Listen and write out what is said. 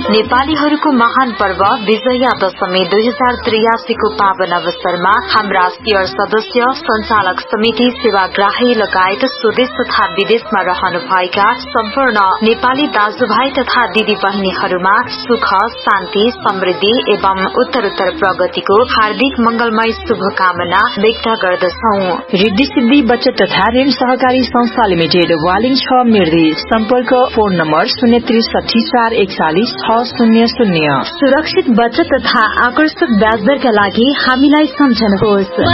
नेपालीहरूको महान पर्व विजया दशमी 2083 को पावन अवसरमा हाम्रा शेयर सदस्य, संचालक समिति, सेवाग्राही लगायत स्वदेश तथा विदेशमा रहनुभएका सम्पूर्ण नेपाली दाजुभाइ तथा दिदी बहिनीहरूमा सुख, शान्ति, समृद्धि एवं उत्तरोत्तर प्रगतिको हार्दिक मंगलमय शुभकामना व्यक्त गर्दछौ। रिद्धि सिद्धि बचत तथा ऋण सहकारी संस्था लिमिटेड वालिङ 6 मिर्दी। सम्पर्क फोन नम्बर 063 441 600। सुरक्षित बचत तथा आकर्षक ब्याज दरका लागि हामीलाई सम्झनुहोस्।